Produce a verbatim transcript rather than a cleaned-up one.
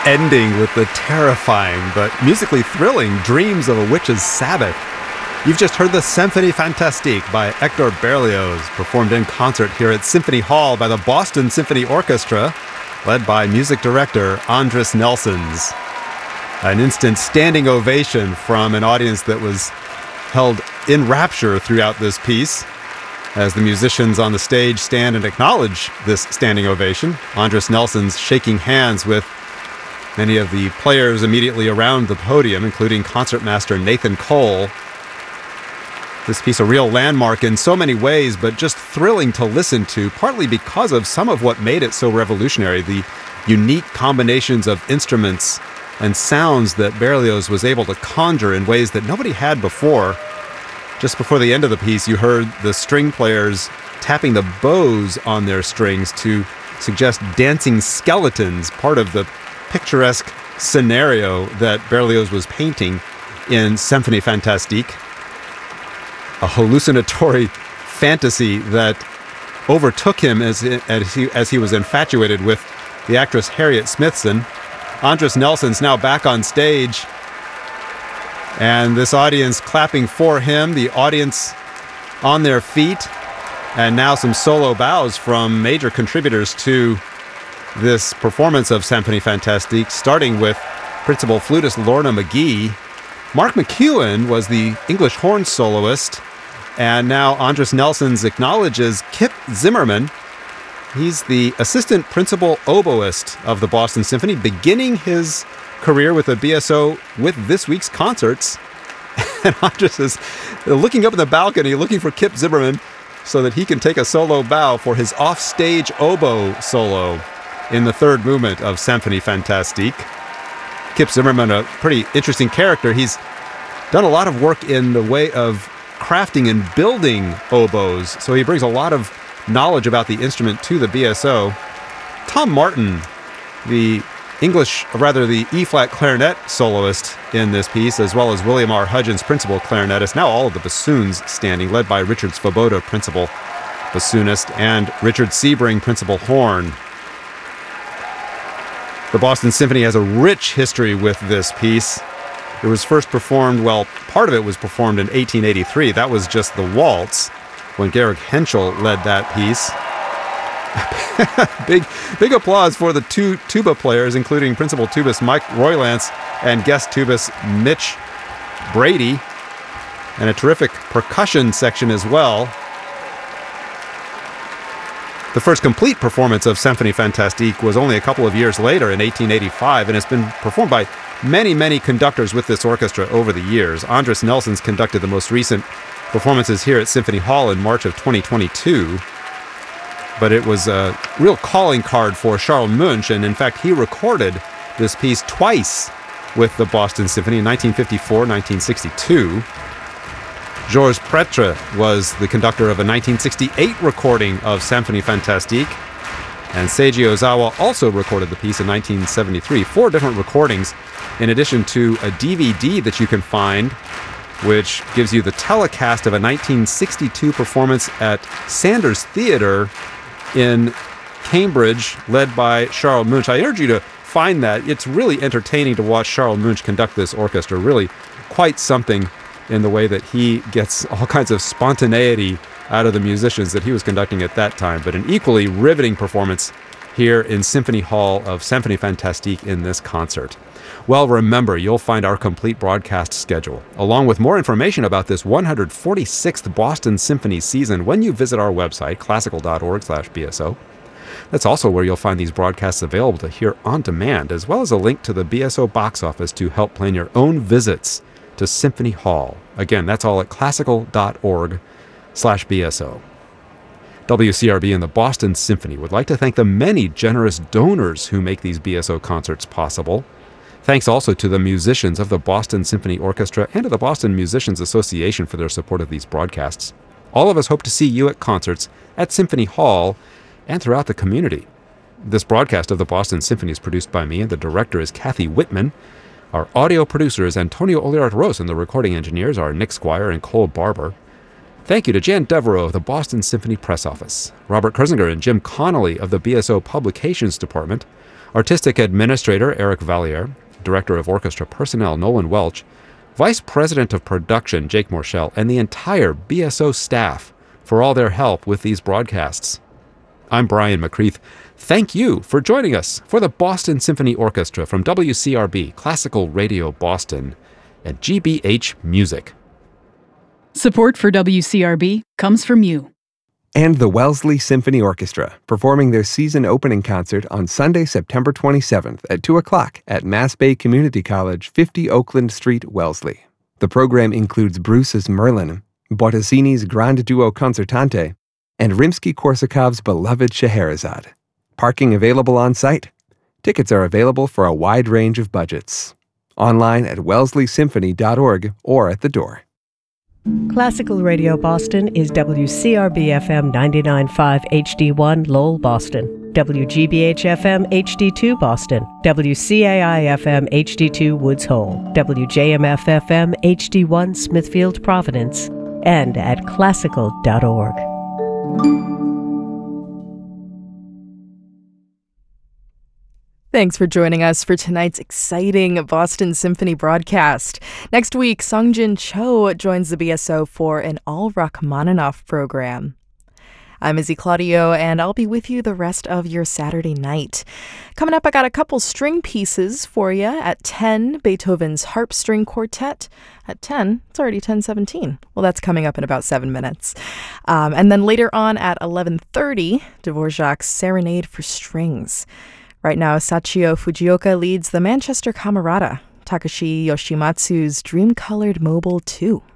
ending with the terrifying but musically thrilling Dreams of a Witch's Sabbath. You've just heard the Symphonie Fantastique by Hector Berlioz, performed in concert here at Symphony Hall by the Boston Symphony Orchestra, led by music director Andris Nelsons. An instant standing ovation from an audience that was held in rapture throughout this piece. As the musicians on the stage stand and acknowledge this standing ovation, Andris Nelsons shaking hands with many of the players immediately around the podium, including concertmaster Nathan Cole. This piece a real landmark in so many ways, but just thrilling to listen to, partly because of some of what made it so revolutionary, the unique combinations of instruments and sounds that Berlioz was able to conjure in ways that nobody had before. Just before the end of the piece, you heard the string players tapping the bows on their strings to suggest dancing skeletons, part of the picturesque scenario that Berlioz was painting in Symphonie Fantastique. A hallucinatory fantasy that overtook him as, as, he, as he was infatuated with the actress Harriet Smithson. Andris Nelsons now back on stage, and this audience clapping for him, the audience on their feet, and now some solo bows from major contributors to this performance of Symphonie Fantastique, starting with principal flutist Lorna McGee. Mark McEwen was the English horn soloist, and now Andris Nelsons acknowledges Kip Zimmerman. He's the assistant principal oboist of the Boston Symphony, beginning his career with the B S O with this week's concerts. And Andris is looking up in the balcony, looking for Kip Zimmerman so that he can take a solo bow for his off-stage oboe solo in the third movement of Symphonie Fantastique. Kip Zimmerman, a pretty interesting character. He's done a lot of work in the way of crafting and building oboes, so he brings a lot of knowledge about the instrument to the B S O. Tom Martin, the English, or rather the E-flat clarinet soloist in this piece, as well as William R. Hudgens, principal clarinetist. Now all of the bassoons standing, led by Richard Svoboda, principal bassoonist, and Richard Sebring, principal horn. The Boston Symphony has a rich history with this piece. It was first performed, well, part of it was performed in eighteen eighty-three. That was just the waltz, when Georg Henschel led that piece. big big applause for the two tuba players, including principal tubist Mike Roylance and guest tubist Mitch Brady, and a terrific percussion section as well. The first complete performance of Symphonie Fantastique was only a couple of years later in eighteen eighty-five, and it's been performed by many, many conductors with this orchestra over the years. Andris Nelsons conducted the most recent performances here at Symphony Hall in March of twenty twenty-two. But it was a real calling card for Charles Munch, and in fact, he recorded this piece twice with the Boston Symphony in nineteen fifty-four, nineteen sixty-two. Georges Pretre was the conductor of a nineteen sixty-eight recording of Symphonie Fantastique, and Seiji Ozawa also recorded the piece in nineteen seventy-three. Four different recordings, in addition to a D V D that you can find, which gives you the telecast of a nineteen sixty-two performance at Sanders Theatre in Cambridge, led by Charles Munch. I urge you to find that. It's really entertaining to watch Charles Munch conduct this orchestra. Really quite something in the way that he gets all kinds of spontaneity out of the musicians that he was conducting at that time. But an equally riveting performance here in Symphony Hall of Symphonie Fantastique in this concert. Well, remember, you'll find our complete broadcast schedule, along with more information about this one hundred forty-sixth Boston Symphony season when you visit our website, classical.org slash BSO. That's also where you'll find these broadcasts available to hear on demand, as well as a link to the B S O box office to help plan your own visits to Symphony Hall. Again, that's all at classical.org slash BSO. W C R B and the Boston Symphony would like to thank the many generous donors who make these B S O concerts possible. Thanks also to the musicians of the Boston Symphony Orchestra and to the Boston Musicians Association for their support of these broadcasts. All of us hope to see you at concerts at Symphony Hall and throughout the community. This broadcast of the Boston Symphony is produced by me, and the director is Kathy Whitman. Our audio producer is Antonio Oliart Ros, and the recording engineers are Nick Squire and Cole Barber. Thank you to Jan Devereaux of the Boston Symphony Press Office, Robert Kersinger and Jim Connolly of the B S O Publications Department, Artistic Administrator Eric Valliere, Director of Orchestra Personnel Nolan Welch, Vice President of Production Jake Morshell, and the entire B S O staff for all their help with these broadcasts. I'm Brian McCreath. Thank you for joining us for the Boston Symphony Orchestra from W C R B, Classical Radio Boston, and G B H Music. Support for W C R B comes from you. And the Wellesley Symphony Orchestra, performing their season opening concert on Sunday, September twenty-seventh at two o'clock at Mass Bay Community College, fifty Oakland Street, Wellesley. The program includes Bruce's Merlin, Bottesini's Grande Duo Concertante, and Rimsky-Korsakov's beloved Scheherazade. Parking available on site. Tickets are available for a wide range of budgets. Online at wellesley symphony dot org or at the door. Classical Radio Boston is W C R B F M ninety-nine point five H D one Lowell, Boston, W G B H F M H D two Boston, W C A I F M H D two Woods Hole, W J M F F M H D one Smithfield, Providence, and at classical dot org. Thanks for joining us for tonight's exciting Boston Symphony broadcast. Next week, Songjin Cho joins the B S O for an all Rachmaninoff program. I'm Izzy Claudio, and I'll be with you the rest of your Saturday night. Coming up, I got a couple string pieces for you. At ten, Beethoven's Harp String Quartet. At ten, it's already ten seventeen. Well, that's coming up in about seven minutes. Um, and then later on at eleven thirty, Dvorak's Serenade for Strings. Right now, Sachio Fujioka leads the Manchester Camerata, Takashi Yoshimatsu's Dream-Colored Mobile two.